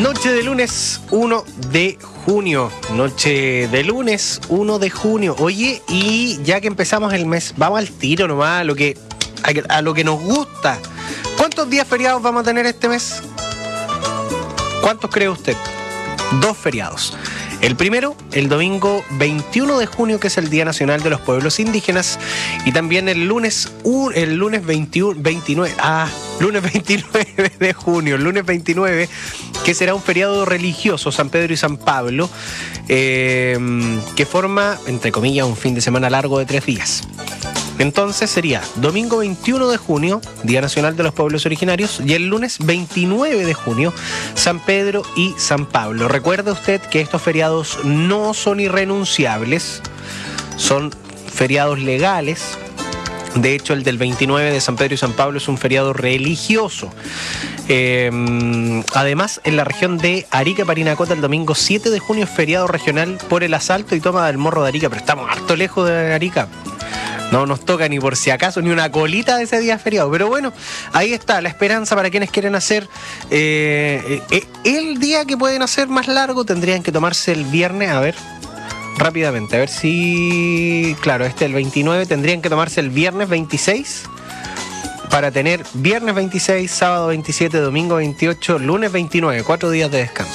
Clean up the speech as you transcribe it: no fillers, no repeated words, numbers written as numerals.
Noche de lunes 1 de junio. Noche de lunes 1 de junio. Oye, y ya que empezamos el mes, vamos al tiro nomás, a lo que nos gusta. ¿Cuántos días feriados vamos a tener este mes? ¿Cuántos cree usted? 2 feriados. El primero, el domingo 21 de junio, que es el Día Nacional de los Pueblos Indígenas, y también el lunes 29 de junio, el lunes 29, que será un feriado religioso, San Pedro y San Pablo, que forma, entre comillas, un fin de semana largo de 3 días. Entonces sería domingo 21 de junio, Día Nacional de los Pueblos Originarios, y el lunes 29 de junio, San Pedro y San Pablo. Recuerde usted que estos feriados no son irrenunciables, son feriados legales. De hecho, el del 29 de San Pedro y San Pablo es un feriado religioso. Además, en la región de Arica, Parinacota, el domingo 7 de junio es feriado regional por el asalto y toma del Morro de Arica, pero estamos harto lejos de Arica. No nos toca ni por si acaso ni una colita de ese día feriado. Pero bueno, ahí está la esperanza para quienes quieren hacer el día que pueden hacer más largo. Tendrían que tomarse el viernes, a ver, rápidamente, a ver si... Claro, el 29, tendrían que tomarse el viernes 26 para tener viernes 26, sábado 27, domingo 28, lunes 29, 4 días de descanso.